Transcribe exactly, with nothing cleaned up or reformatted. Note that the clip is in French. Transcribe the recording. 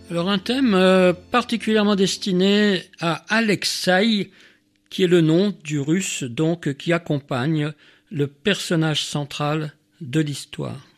Alors un thème euh, particulièrement destiné à Alexeï, qui est le nom du russe donc qui accompagne le personnage central de l'histoire.